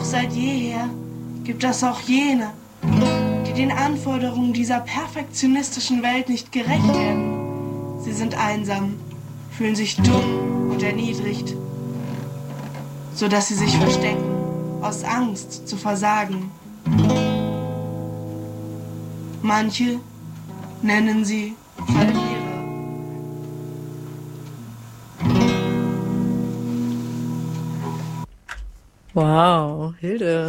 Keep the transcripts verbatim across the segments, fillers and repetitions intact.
seit jeher gibt es auch jene, die den Anforderungen dieser perfektionistischen Welt nicht gerecht werden. Sie sind einsam, fühlen sich dumm und erniedrigt, so dass sie sich verstecken, aus Angst zu versagen. Manche nennen sie Verlierer. Wow, Hilde.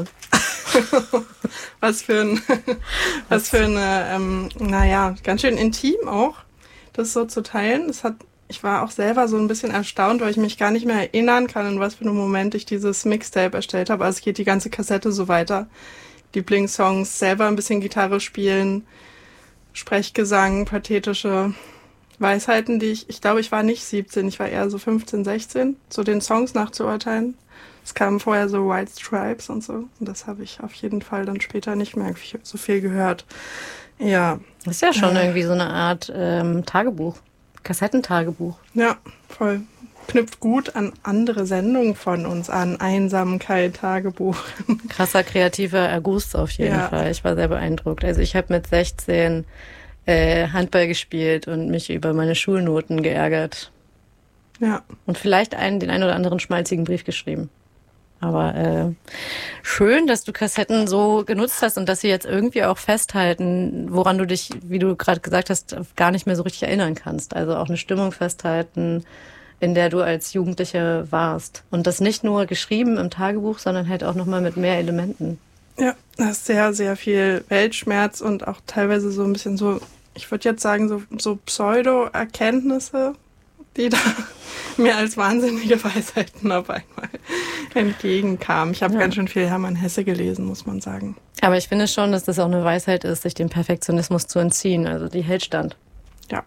was für ein, was für eine, ähm, naja, ganz schön intim auch, das so zu teilen. Das hat, ich war auch selber so ein bisschen erstaunt, weil ich mich gar nicht mehr erinnern kann, in was für einem Moment ich dieses Mixtape erstellt habe. Also es geht die ganze Kassette so weiter. Lieblingssongs, selber ein bisschen Gitarre spielen, Sprechgesang, pathetische Weisheiten, die ich, ich glaube, ich war nicht siebzehn, ich war eher so fünfzehn, sechzehn, so den Songs nachzuurteilen. Es kamen vorher so White Stripes und so. Und das habe ich auf jeden Fall dann später nicht mehr so viel gehört. Ja. Das ist ja schon äh, irgendwie so eine Art ähm, Tagebuch. Kassettentagebuch. Ja, voll. Knüpft gut an andere Sendungen von uns an. Einsamkeit, Tagebuch. Krasser kreativer Erguss auf jeden ja. Fall. Ich war sehr beeindruckt. Also ich habe mit sechzehn äh, Handball gespielt und mich über meine Schulnoten geärgert. Ja. Und vielleicht einen, den einen oder anderen schmalzigen Brief geschrieben. Aber äh, schön, dass du Kassetten so genutzt hast und dass sie jetzt irgendwie auch festhalten, woran du dich, wie du gerade gesagt hast, gar nicht mehr so richtig erinnern kannst. Also auch eine Stimmung festhalten, in der du als Jugendliche warst. Und das nicht nur geschrieben im Tagebuch, sondern halt auch nochmal mit mehr Elementen. Ja, das ist sehr, sehr viel Weltschmerz und auch teilweise so ein bisschen so, ich würde jetzt sagen, so, so Pseudo-Erkenntnisse, die da mir als wahnsinnige Weisheiten auf einmal entgegenkamen. Ich habe ja. ganz schön viel Hermann Hesse gelesen, muss man sagen. Aber ich finde schon, dass das auch eine Weisheit ist, sich dem Perfektionismus zu entziehen. Also die hält stand. Ja.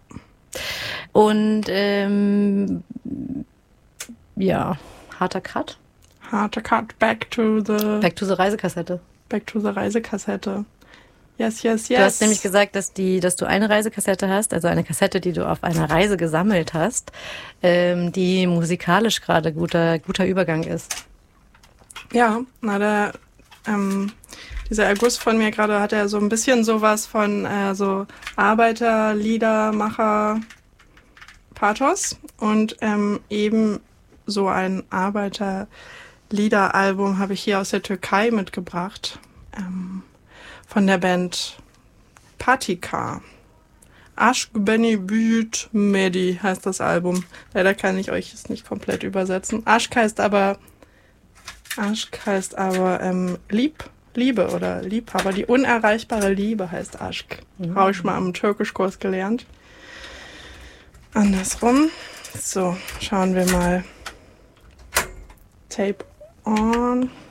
Und ähm, ja, harter Cut. Harter Cut, back to the... Back to the Reisekassette. Back to the Reisekassette. Yes, yes, yes. Du hast nämlich gesagt, dass die, dass du eine Reisekassette hast, also eine Kassette, die du auf einer Reise gesammelt hast, ähm, die musikalisch gerade guter, guter Übergang ist. Ja, na der, ähm, dieser Erguss von mir gerade hat ja so ein bisschen sowas von äh, so Arbeiterliedermacher Pathos und ähm, eben so ein Arbeiterliederalbum habe ich hier aus der Türkei mitgebracht. Ähm, von der Band Patika. Aşk Beni Büyüt Medi heißt das Album. Leider kann ich euch es nicht komplett übersetzen. Aşk heißt aber Aşk heißt aber ähm, Lieb, Liebe oder Liebhaber. Die unerreichbare Liebe heißt Aşk. Mhm. Habe ich mal am Türkischkurs gelernt. Andersrum. So, schauen wir mal. Tape on.